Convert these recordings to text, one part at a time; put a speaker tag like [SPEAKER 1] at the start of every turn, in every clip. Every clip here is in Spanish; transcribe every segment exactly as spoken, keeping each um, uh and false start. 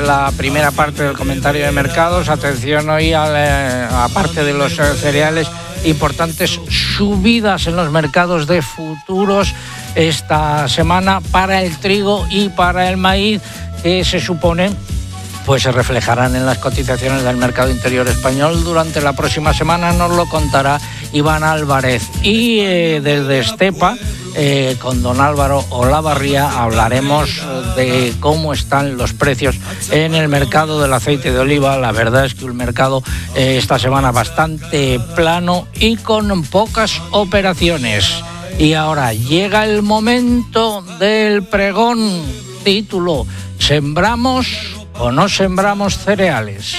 [SPEAKER 1] la primera parte del comentario de mercados. Atención hoy, aparte de los cereales, importantes subidas en los mercados de futuros esta semana para el trigo y para el maíz, que se supone pues se reflejarán en las cotizaciones del mercado interior español durante la próxima semana. Nos lo contará Iván Álvarez. Y eh, desde Estepa, eh, con don Álvaro Olavarría, hablaremos de cómo están los precios en el mercado del aceite de oliva. La verdad es que un mercado eh, esta semana bastante plano y con pocas operaciones. Y ahora llega el momento del pregón. Título: ¿sembramos o no sembramos cereales?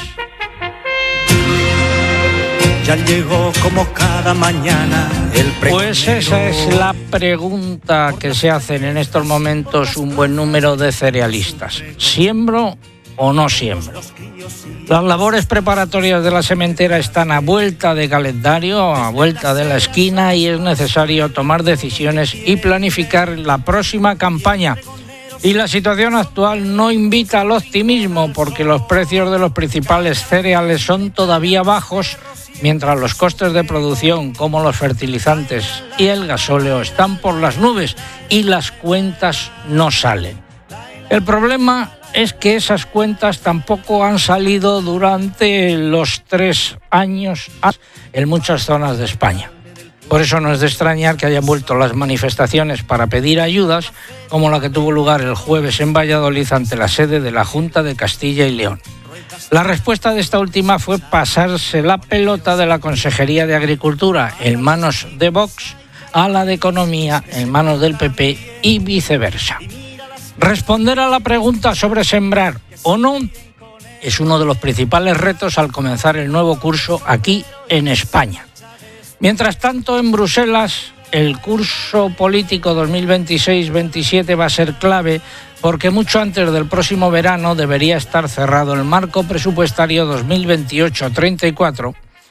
[SPEAKER 2] Ya llegó como cada mañana el pregón.
[SPEAKER 1] Pues esa es la pregunta que se hacen en estos momentos un buen número de cerealistas. ¿Siembro o no siembro? Las labores preparatorias de la sementera están a vuelta de calendario, a vuelta de la esquina, y es necesario tomar decisiones y planificar la próxima campaña. Y la situación actual no invita al optimismo, porque los precios de los principales cereales son todavía bajos, mientras los costes de producción, como los fertilizantes y el gasóleo, están por las nubes y las cuentas no salen. El problema es que esas cuentas tampoco han salido durante los tres años en muchas zonas de España. Por eso no es de extrañar que hayan vuelto las manifestaciones para pedir ayudas, como la que tuvo lugar el jueves en Valladolid ante la sede de la Junta de Castilla y León. La respuesta de esta última fue pasarse la pelota de la Consejería de Agricultura en manos de Vox a la de Economía en manos del P P y viceversa. Responder a la pregunta sobre sembrar o no es uno de los principales retos al comenzar el nuevo curso aquí en España. Mientras tanto, en Bruselas, el curso político dos mil veintiséis veintisiete va a ser clave, porque mucho antes del próximo verano debería estar cerrado el marco presupuestario dos mil veintiocho treinta y cuatro,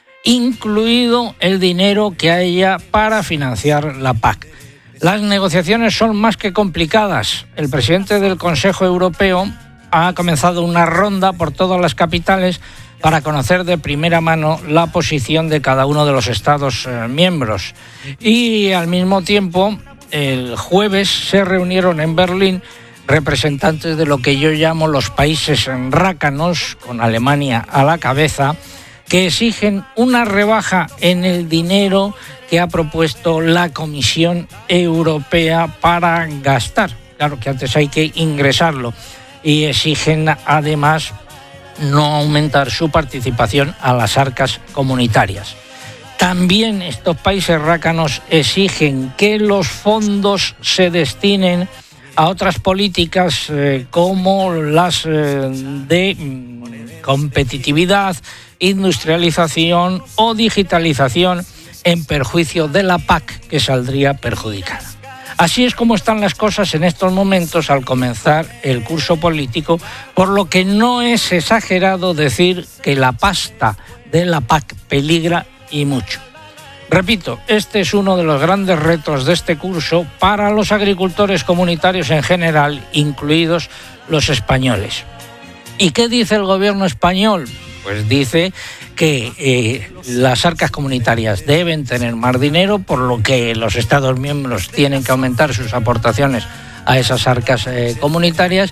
[SPEAKER 1] incluido el dinero que haya para financiar la P A C. Las negociaciones son más que complicadas. El presidente del Consejo Europeo ha comenzado una ronda por todas las capitales para conocer de primera mano la posición de cada uno de los Estados eh, miembros. Y al mismo tiempo, el jueves se reunieron en Berlín representantes de lo que yo llamo los países rácanos, con Alemania a la cabeza, que exigen una rebaja en el dinero que ha propuesto la Comisión Europea para gastar. Claro que antes hay que ingresarlo. Y exigen además no aumentar su participación a las arcas comunitarias. También estos países rácanos exigen que los fondos se destinen a otras políticas eh, como las eh, de mm, competitividad, industrialización o digitalización, en perjuicio de la P A C, que saldría perjudicada. Así es como están las cosas en estos momentos al comenzar el curso político, por lo que no es exagerado decir que la pasta de la P A C peligra y mucho. Repito, este es uno de los grandes retos de este curso para los agricultores comunitarios en general, incluidos los españoles. ¿Y qué dice el gobierno español? Pues dice que eh, las arcas comunitarias deben tener más dinero, por lo que los Estados miembros tienen que aumentar sus aportaciones a esas arcas eh, comunitarias.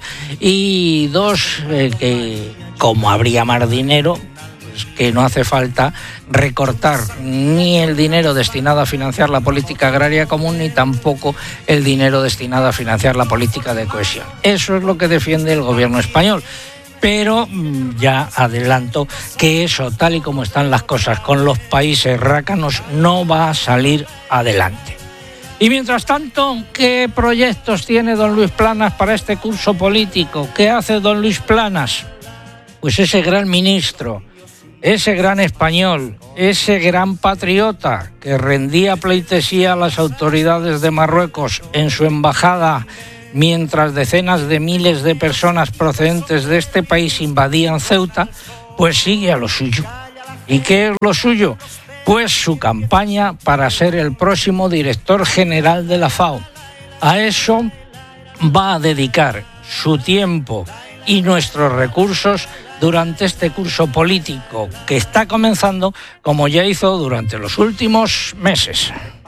[SPEAKER 1] Y dos, eh, que como habría más dinero, pues que no hace falta recortar ni el dinero destinado a financiar la política agraria común, ni tampoco el dinero destinado a financiar la política de cohesión. Eso es lo que defiende el gobierno español. Pero ya adelanto que eso, tal y como están las cosas con los países rácanos, no va a salir adelante. Y mientras tanto, ¿qué proyectos tiene don Luis Planas para este curso político? ¿Qué hace don Luis Planas? Pues ese gran ministro, ese gran español, ese gran patriota que rendía pleitesía a las autoridades de Marruecos en su embajada, mientras decenas de miles de personas procedentes de este país invadían Ceuta, pues sigue a lo suyo. ¿Y qué es lo suyo? Pues su campaña para ser el próximo director general de la FAO. A eso va a dedicar su tiempo y nuestros recursos durante este curso político que está comenzando, como ya hizo durante los últimos meses.